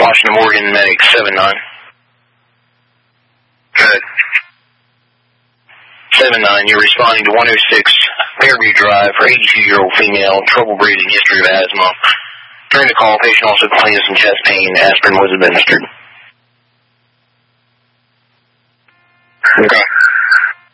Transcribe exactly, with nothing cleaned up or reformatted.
Washington, Morgan, medic seven nine. Good. seven nine, you're responding to one oh six Fairview Drive for eighty-two-year-old female, trouble breathing, history of asthma. During the call, patient also complained of some chest pain. Aspirin was administered. Okay.